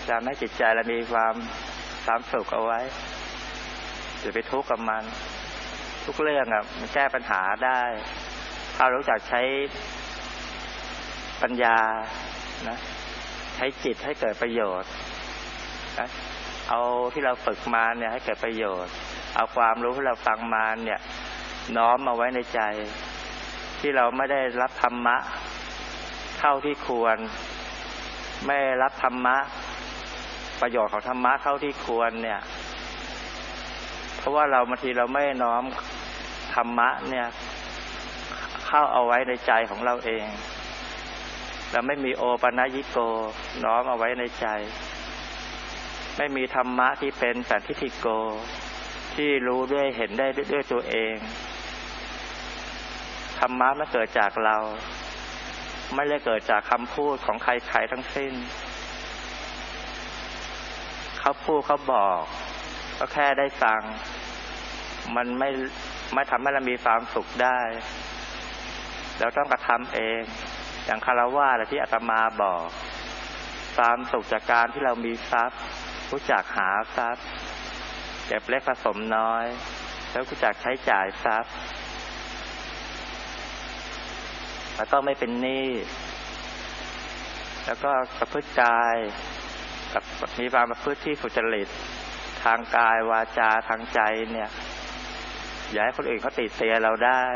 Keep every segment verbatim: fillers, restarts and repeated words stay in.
ทำให้จิตใจเรามีความความสุขเอาไว้อย่าไปทุกข์กับมันทุกเรื่องอ่ะมันแก้ปัญหาได้ถ้ารู้จักใช้ปัญญานะใช้จิตให้เกิดประโยชน์นะเอาที่เราฝึกมาเนี่ยให้เกิดประโยชน์เอาความรู้ที่เราฟังมาเนี่ยน้อมมาไว้ในใจที่เราไม่ได้รับธรรมะเท่าที่ควรไม่รับธรรมะประโยชน์ของธรรมะเท่าที่ควรเนี่ยเพราะว่าเราบางทีเราไม่น้อมธรรมะเนี่ยเข้าเอาไว้ในใจของเราเองเราไม่มีโอปัญญิโกน้อมเอาไว้ในใจไม่มีธรรมะที่เป็นสันทิฏฐิโกที่รู้ด้วยเห็นได้ด้วยตัวเองธรรมะมันเกิดจากเราไม่ได้เกิดจากคำพูดของใครๆทั้งสิ้นเขาพูดเขาบอกก็แค่ได้ฟังมันไม่ไม่ทำให้เรามีความสุขได้เราต้องกระทำเองอย่างคารวะที่อาตมาบอกความสุขจากการที่เรามีทรัพย์รู้จักหาทรัพย์เก็บเล็กผสมน้อยแล้วรู้จักใช้จ่ายทรัพย์แล้วก็ไม่เป็นหนี้แล้วก็ประพฤติกายกับมีความประพฤติที่สุจริตทางกายวาจาทางใจเนี่ยอย่าให้คนอื่นเขาติเตียนเราได้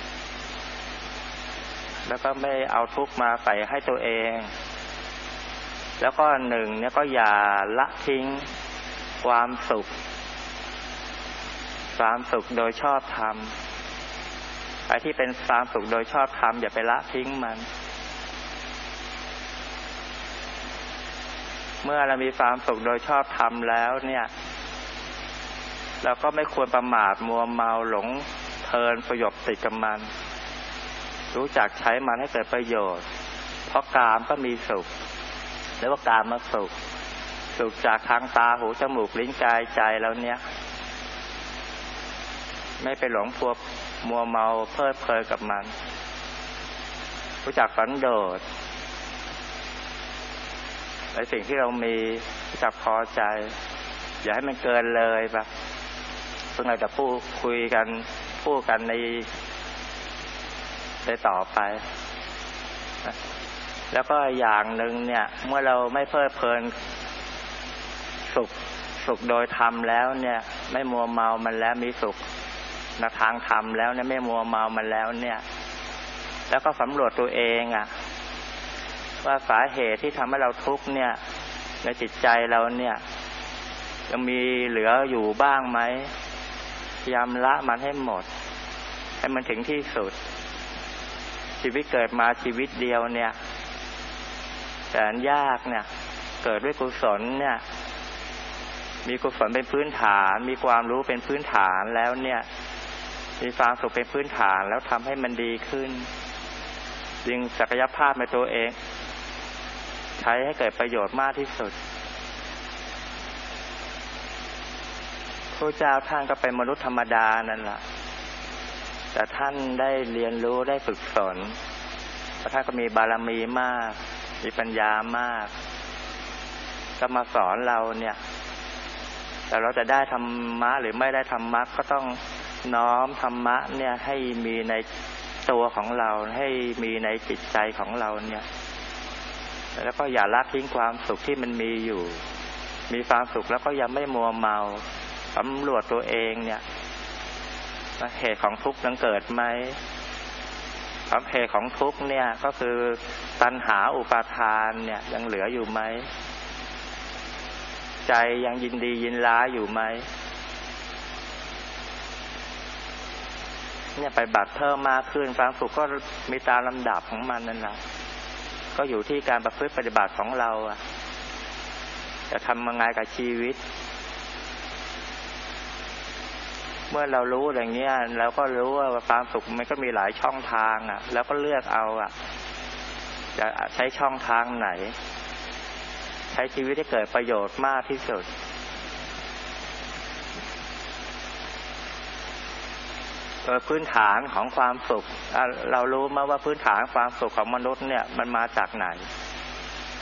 แล้วก็ไม่เอาทุกข์มาใส่ให้ตัวเองแล้วก็หนึ่งเนี่ยก็อย่าละทิ้งความสุขความสุขโดยชอบธรรมไอ้ที่เป็นความสุขโดยชอบธรรมอย่าไปละทิ้งมันเมื่อเรามีความสุขโดยชอบธรรมแล้วเนี่ยเราก็ไม่ควรประมาทมัวเมาหลงเพลินประโยชน์ติดกับมันรู้จักใช้มันให้เกิดประโยชน์เพราะกามก็มีสุขเรียกว่ากามมาสุขสุขจากทางตาหูจมูกลิ้นกายใจแล้วเนี่ยไม่ไปหลงพัวมัวเมาเพลิดเพลินกับมันรู้จักสันโดษในสิ่งที่เรามีรู้จักพอใจอย่าให้มันเกินเลยปะเพื่อเราจะพูดคุยกันพูดกันในในต่อไปแล้วก็อย่างหนึ่งเนี่ยเมื่อเราไม่เพลิดเพลินสุขสุขโดยธรรมแล้วเนี่ยไม่มัวเมามันแล้วมีสุขในทางธรรมแล้วเนี่ยไม่มัวเมามันแล้วเนี่ยแล้วก็สำรวจตัวเองอ่ะว่าสาเหตุที่ทำให้เราทุกข์เนี่ยในจิตใจเราเนี่ยยังมีเหลืออยู่บ้างไหมพยายามละมันให้หมดให้มันถึงที่สุดชีวิตเกิดมาชีวิตเดียวเนี่ยแสนยากเนี่ยเกิดด้วยกุศลเนี่ยมีกุศลเป็นพื้นฐานมีความรู้เป็นพื้นฐานแล้วเนี่ยมีความสุขเป็นพื้นฐานแล้วทำให้มันดีขึ้นยิงศักยภาพในตัวเองใช้ให้เกิดประโยชน์มากที่สุดพระเจ้าท่านก็เป็นมนุษย์ธรรมดานั่นแหละแต่ท่านได้เรียนรู้ได้ฝึกฝนท่านก็มีบารมีมากมีปัญญามากก็มาสอนเราเนี่ยแต่เราจะได้ธรรมะหรือไม่ได้ธรรมะก็ต้องน้อมธรรมะเนี่ยให้มีในตัวของเราให้มีในจิตใจของเราเนี่ยแล้วก็อย่าละทิ้งความสุขที่มันมีอยู่มีความสุขแล้วก็ยังไม่มัวเมาสำรวจตัวเองเนี่ยเหตุของทุกข์นั้นเกิดไหมความเหตุของทุกข์เนี่ยก็คือตัณหาอุปาทานเนี่ยยังเหลืออยู่ไหมใจยังยินดียินร้ายอยู่ไหมเนี่ยไปบัตรเพิ่มมากขึ้นความสุขก็มีตามลำดับของมันนั่นแหละก็อยู่ที่การประพฤติปฏิบัติของเราอ่ะจะทำยังไงกับชีวิตเมื่อเรารู้อย่างเงี้ยเราก็รู้ว่าความสุขมันก็มีหลายช่องทางอ่ะแล้วก็เลือกเอาอ่ะจะใช้ช่องทางไหนใช้ชีวิตให้เกิดประโยชน์มากที่สุดโดยพื้นฐานของความสุขเรารู้มาว่าพื้นฐานความสุขของมนุษย์เนี่ยมันมาจากไหน